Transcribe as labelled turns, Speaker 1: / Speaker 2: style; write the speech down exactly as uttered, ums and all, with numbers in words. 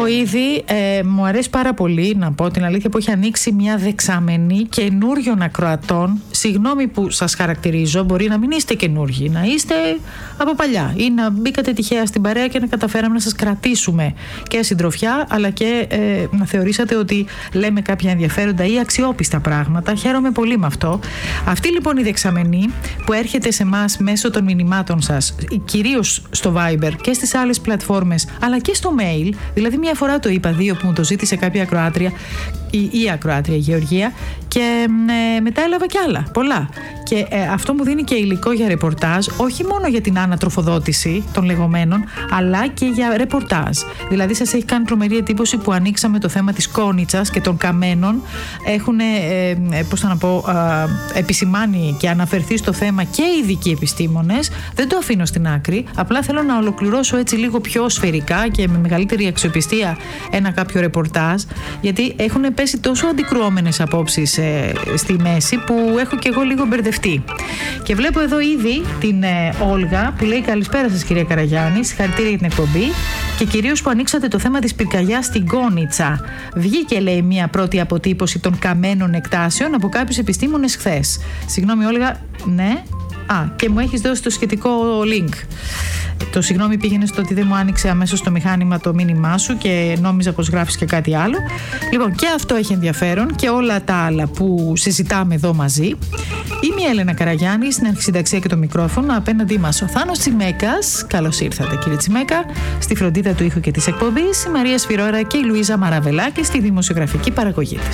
Speaker 1: πω ήδη, ε, μου αρέσει πάρα πολύ να πω την αλήθεια που έχει ανοίξει μια δεξαμενή καινούριων ακροατών. Συγγνώμη που σας χαρακτηρίζω, μπορεί να μην είστε καινούργοι, να είστε από παλιά ή να μπήκατε τυχαία στην παρέα και να καταφέραμε να σας κρατήσουμε και συντροφιά, αλλά και ε, να θεωρήσατε ότι λέμε κάποια ενδιαφέροντα ή αξιόπιστα πράγματα. Χαίρομαι πολύ με αυτό. Αυτή λοιπόν η δεξαμενή που έρχεται σε εμάς μέσω των μηνυμάτων σας, κυρίως στο Viber και στις άλλες πλατφόρμες, αλλά και στο mail, δηλαδή μια φορά το είπα, δύο που μου το ζήτησε κάποια ακροάτρια, η, η ακροάτρια Γεωργία, και ε, μετά έλαβα κι άλλα, πολλά. Και ε, αυτό μου δίνει και υλικό για ρεπορτάζ, όχι μόνο για την ανατροφοδότηση των λεγόμενων, αλλά και για ρεπορτάζ. Δηλαδή σας έχει κάνει τρομερή εντύπωση που ανοίξαμε το θέμα της κόνιτσας και των καμένων. Έχουν, ε, ε, πώς θα να πω, ε, επισημάνει και αναφερθεί στο θέμα και οι ειδικοί επιστήμονες. Δεν το αφήνω στην άκρη, απλά θέλω να ολοκληρώσω έτσι λίγο πιο σφαιρικά και με μεγαλύτερη αξιοπιστία ένα κάποιο ρεπορτάζ, γιατί έχουν πέσει τόσο αντικρουόμενες απόψεις ε, στη μέση που έχω και εγώ λίγο μπερδευτεί. Και βλέπω εδώ ήδη την ε, Όλγα που λέει: καλησπέρα σας κυρία Καραγιάννη, συγχαρητήρια για την εκπομπή και κυρίως που ανοίξατε το θέμα της πυρκαγιάς στην Κόνιτσα. Βγήκε, λέει, μια πρώτη αποτύπωση των καμένων εκτάσεων από κάποιους επιστήμονες χθες. Συγγνώμη Όλγα, ναι. Α, και μου έχεις δώσει το σχετικό link. Το συγγνώμη πήγαινε στο ότι δεν μου άνοιξε αμέσως το μηχάνημα το μήνυμά σου και νόμιζα πως γράφεις και κάτι άλλο. Λοιπόν, και αυτό έχει ενδιαφέρον και όλα τα άλλα που συζητάμε εδώ μαζί. Είμαι η Έλενα Καραγιάννη, στην αρχισυνταξία και το μικρόφωνο. Απέναντί μας ο Θάνος Τσιμέκας. Καλώς ήρθατε κύριε Τσιμέκα. Στη φροντίδα του ήχου και της εκπομπής η Μαρία Σφυρώρα και η Λουίζα Μαραβελάκη στη δημοσιογραφική παραγωγή της.